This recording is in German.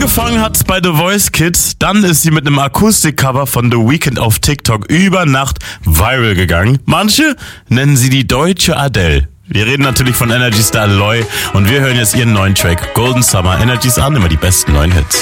Angefangen hat bei The Voice Kids, dann ist sie mit einem Akustikcover von The Weeknd auf TikTok über Nacht viral gegangen. Manche nennen sie die deutsche Adele. Wir reden natürlich von Energy Star Loy und wir hören jetzt ihren neuen Track Golden Summer. Energy's an, immer die besten neuen Hits.